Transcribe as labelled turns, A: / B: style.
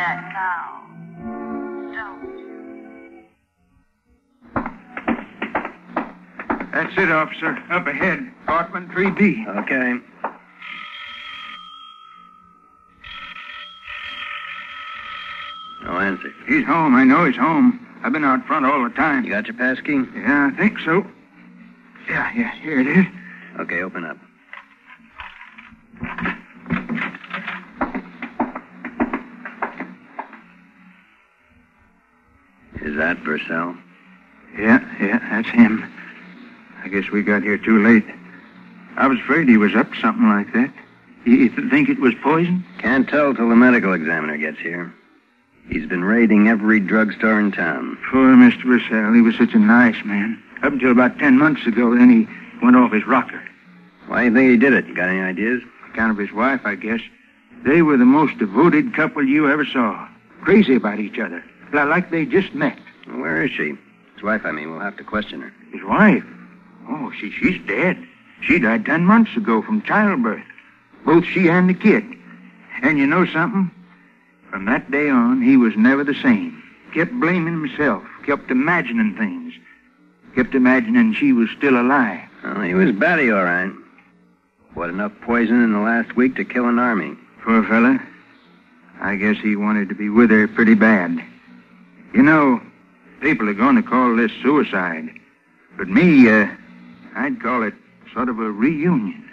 A: Now, don't.
B: That's it, officer. Up ahead. Apartment 3B.
C: Okay. No answer.
B: He's home. I know he's home. I've been out front all the time.
C: You got your pass key?
B: Yeah, I think so. Yeah, here it is.
C: Okay, open up. Is that Purcell?
B: Yeah, that's him. I guess we got here too late. I was afraid he was up to something like that. You think it was poison?
C: Can't tell till the medical examiner gets here. He's been raiding every drugstore in town.
B: Poor Mr. Purcell. He was such a nice man. Up until about 10 months ago, then he went off his rocker.
C: Why do you think he did it? You got any ideas?
B: On account of his wife, I guess. They were the most devoted couple you ever saw. Crazy about each other. Like they just met.
C: Well, where is she? His wife, I mean. We'll have to question her.
B: His wife? Oh, she's dead. She died 10 months ago from childbirth. Both she and the kid. And you know something? From that day on, he was never the same. Kept blaming himself. Kept imagining things. Kept imagining she was still alive.
C: Well, he was batty, all right. What, enough poison in the last week to kill an army?
B: Poor fella. I guess he wanted to be with her pretty bad. You know, people are going to call this suicide. But me, I'd call it sort of a reunion.